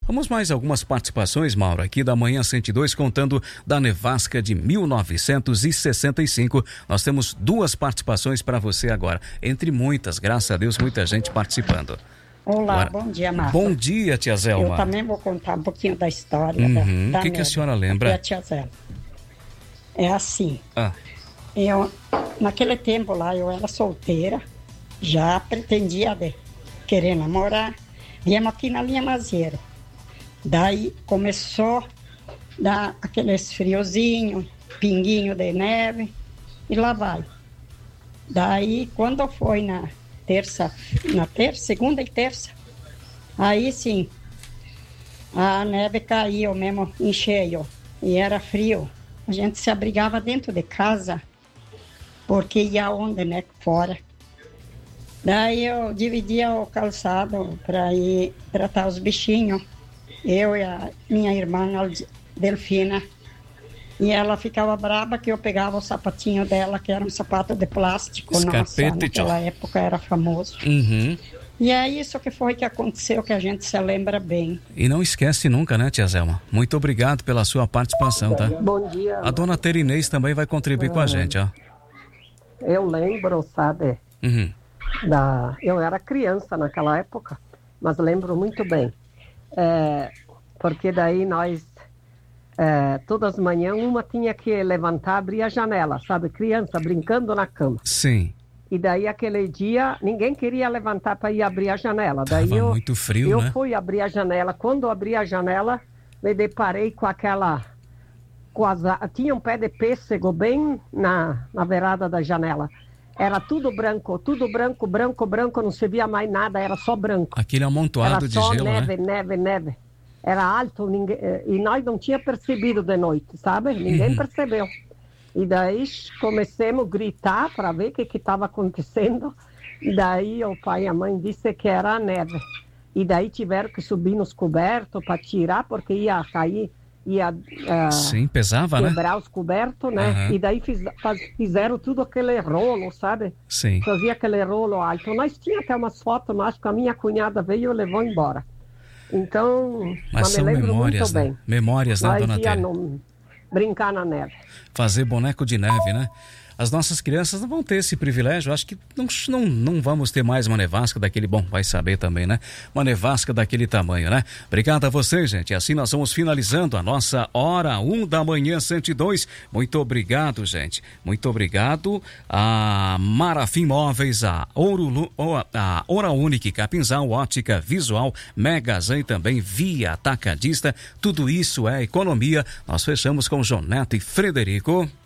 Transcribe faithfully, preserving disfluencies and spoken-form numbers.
Vamos mais algumas participações, Mauro, aqui da Manhã cento e dois, contando da nevasca de mil novecentos e sessenta e cinco. Nós temos duas participações para você agora, entre muitas, graças a Deus, muita gente participando. Olá, Agora, bom dia, Marta. Bom dia, tia Zelma. Eu também vou contar um pouquinho da história Uhum. da, O da que, que a senhora lembra? Da tia Zelma. É assim, Ah. eu, naquele tempo lá, eu era solteira, já pretendia de querer namorar, viemos aqui na linha Mazieira. Daí começou a dar aqueles friozinhos, pinguinho de neve, e lá vai. Daí, quando foi na terça, na terça, segunda e terça, aí sim, a neve caiu mesmo em cheio, e era frio. A gente se abrigava dentro de casa, porque ia onde, né, fora. Daí eu dividia o calçado para ir tratar os bichinhos, eu e a minha irmã Delfina. E ela ficava brava que eu pegava o sapatinho dela, que era um sapato de plástico. Nossa, naquela época era famoso. Uhum. E é isso que foi que aconteceu, que a gente se lembra bem. E não esquece nunca, né, tia Zelma? Muito obrigado pela sua participação, tá? Bom dia. A dona Terinês também vai contribuir uhum. com a gente, ó. Eu lembro, sabe? Uhum. Da... Eu era criança naquela época, mas lembro muito bem. É... Porque daí nós... É, todas as manhãs uma tinha que levantar, abrir a janela, sabe? Criança brincando na cama. Sim. E daí aquele dia ninguém queria levantar para ir abrir a janela. Daí Tava eu, muito frio, eu né? fui abrir a janela. Quando eu abri a janela, me deparei com aquela... Com as, tinha um pé de pêssego bem na, na beirada da janela. Era tudo branco, tudo branco, branco, branco, não se via mais nada, era só branco. Aquele amontoado de gelo, né? Era só neve, né? neve, neve. Era alto, ninguém, e nós não tínhamos percebido de noite, sabe? Ninguém uhum. percebeu. E daí começamos a gritar para ver o que estava acontecendo. E daí o pai e a mãe disseram que era a neve. E daí tiveram que subir nos cobertos para tirar, porque ia cair, ia uh, Sim, pesava, quebrar né? os cobertos, né? Uhum. E daí fiz, faz, fizeram tudo aquele rolo, sabe? Sim. Fazia aquele rolo alto. Nós tínhamos até umas fotos, mas que a minha cunhada veio e levou embora. Então, mas, mas são me memórias, muito né? bem. Memórias, né, nós dona Tê? No, brincar na neve. Fazer boneco de neve, né? As nossas crianças não vão ter esse privilégio. Acho que não, não, não vamos ter mais uma nevasca daquele... Bom, vai saber também, né? Uma nevasca daquele tamanho, né? Obrigado a vocês, gente. Assim nós vamos finalizando a nossa Hora um da Manhã cento e dois. Muito obrigado, gente. Muito obrigado a Marafim Móveis, a Ouro, a Hora Única, Capinzal, Ótica Visual, Megas e também Via Atacadista. Tudo isso é economia. Nós fechamos com João Neto e Frederico.